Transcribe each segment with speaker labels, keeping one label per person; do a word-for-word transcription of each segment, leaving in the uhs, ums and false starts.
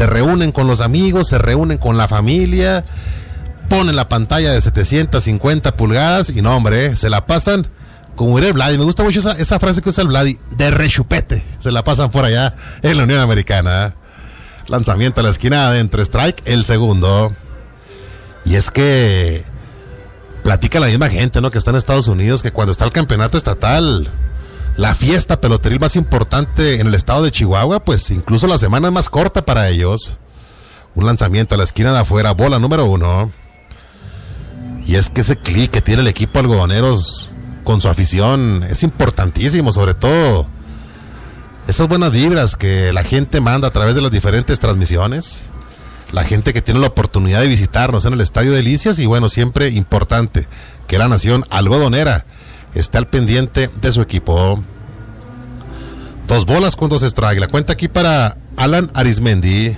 Speaker 1: Se reúnen con los amigos, se reúnen con la familia, ponen la pantalla de setecientas cincuenta pulgadas y no, hombre, se la pasan, como diría el Vladi, me gusta mucho esa, esa frase que usa el Vladi, de rechupete, se la pasan por allá en la Unión Americana. Lanzamiento a la esquina adentro, strike, el segundo. Y es que platica la misma gente, ¿no?, que está en Estados Unidos, que cuando está el campeonato estatal, la fiesta peloteril más importante en el estado de Chihuahua, pues incluso la semana es más corta para ellos. Un lanzamiento a la esquina de afuera, bola número uno. Y es que ese clic que tiene el equipo Algodoneros con su afición es importantísimo, sobre todo esas buenas vibras que la gente manda a través de las diferentes transmisiones. La gente que tiene la oportunidad de visitarnos en el Estadio Delicias, y bueno, siempre importante que la nación algodonera esté al pendiente de su equipo. Dos bolas con dos strikes. La cuenta aquí para Alan Arizmendi.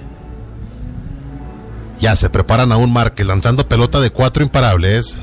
Speaker 1: Ya se preparan a un Márquez lanzando pelota de cuatro imparables.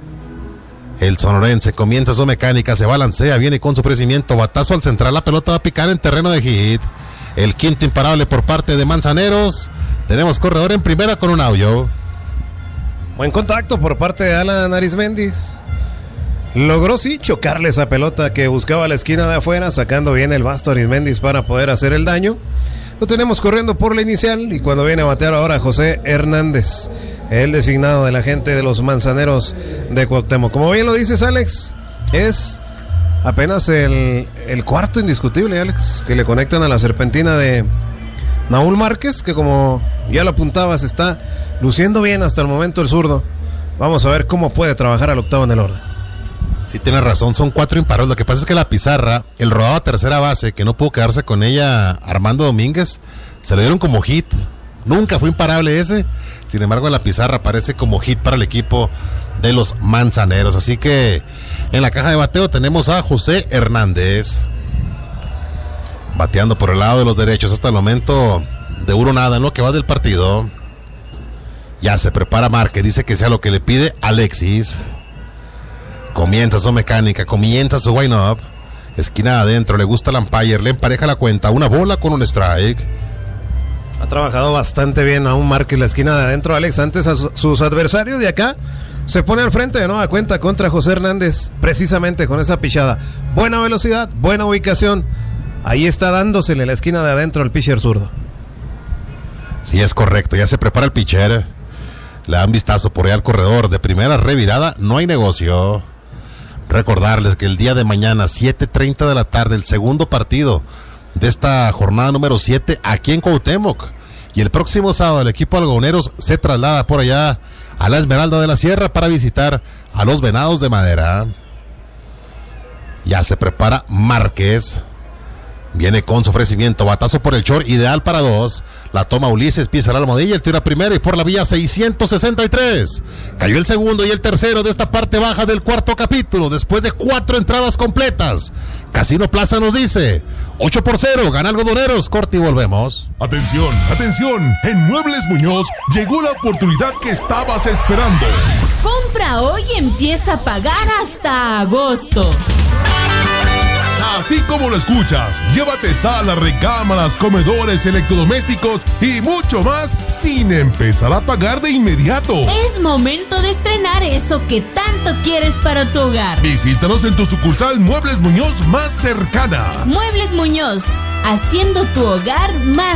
Speaker 1: El sonorense comienza su mecánica, se balancea, viene con su crecimiento, batazo al central, la pelota va a picar en terreno de hit. El quinto imparable por parte de Manzaneros. Tenemos corredor en primera con un audio.
Speaker 2: Buen contacto por parte de Alan Arizmendi. Logró sí chocarle esa pelota que buscaba la esquina de afuera, sacando bien el basto Arizmendi para poder hacer el daño. Lo tenemos corriendo por la inicial y cuando viene a batear ahora José Hernández, el designado de la gente de los Manzaneros de Cuauhtémoc. Como bien lo dices, Alex, es apenas el, el cuarto indiscutible, Alex, que le conectan a la serpentina de Naúl Márquez, que como ya lo apuntabas, está luciendo bien hasta el momento el zurdo. Vamos a ver cómo puede trabajar al octavo en el orden.
Speaker 1: Sí, tienes razón, son cuatro imparables. Lo que pasa es que la pizarra, el rodado a tercera base, que no pudo quedarse con ella Armando Domínguez, se le dieron como hit. Nunca fue imparable ese. Sin embargo, en la pizarra aparece como hit para el equipo de los Manzaneros. Así que en la caja de bateo tenemos a José Hernández, bateando por el lado de los derechos hasta el momento, de uno nada en lo que va del partido. Ya se prepara Márquez, dice que sea lo que le pide Alexis. Comienza su mecánica, comienza su wind-up. Esquina adentro, le gusta el umpire, le empareja la cuenta. Una bola con un strike.
Speaker 2: Ha trabajado bastante bien aún Márquez la esquina de adentro, Alex. Antes a su, sus adversarios de acá se pone al frente de nueva cuenta contra José Hernández, precisamente con esa pichada. Buena velocidad, buena ubicación. Ahí está dándosele la esquina de adentro al pitcher zurdo.
Speaker 1: Sí, es correcto, ya se prepara el pitcher. Le dan vistazo por ahí al corredor. De primera revirada, no hay negocio. Recordarles que el día de mañana, siete treinta de la tarde, el segundo partido de esta jornada número siete aquí en Cuauhtémoc. Y el próximo sábado el equipo algodoneros se traslada por allá a la Esmeralda de la Sierra para visitar a los Venados de Madera. Ya se prepara Márquez. Viene con su ofrecimiento, batazo por el short, ideal para dos. La toma Ulises, pisa la almohadilla, el tira primero y por la vía seiscientos sesenta y tres. Cayó el segundo y el tercero de esta parte baja del cuarto capítulo, después de cuatro entradas completas. Casino Plaza nos dice, ocho por cero, gana Algodoneros. Corte y volvemos.
Speaker 3: Atención, atención, en Muebles Muñoz llegó la oportunidad que estabas esperando.
Speaker 4: Compra hoy y empieza a pagar hasta agosto.
Speaker 3: Así como lo escuchas, llévate salas, recámaras, comedores, electrodomésticos y mucho más sin empezar a pagar de inmediato.
Speaker 4: Es momento de estrenar eso que tanto quieres para tu hogar.
Speaker 3: Visítanos en tu sucursal Muebles Muñoz más cercana.
Speaker 4: Muebles Muñoz, haciendo tu hogar más